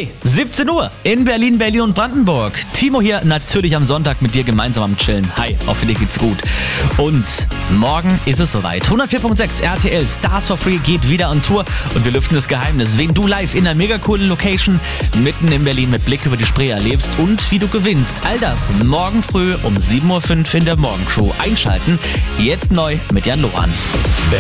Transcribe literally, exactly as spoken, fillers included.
Hey, siebzehn Uhr in Berlin, Berlin und Brandenburg. Timo hier, natürlich am Sonntag mit dir gemeinsam am Chillen. Hi, hoffe dir geht's gut. Und morgen ist es soweit. hundertvier Komma sechs R T L Stars for Free geht wieder on Tour und wir lüften das Geheimnis, wen du live in einer mega coolen Location mitten in Berlin mit Blick über die Spree erlebst und wie du gewinnst. All das morgen früh um sieben Uhr fünf in der Morgencrew. Einschalten. Jetzt neu mit Jan Lohan.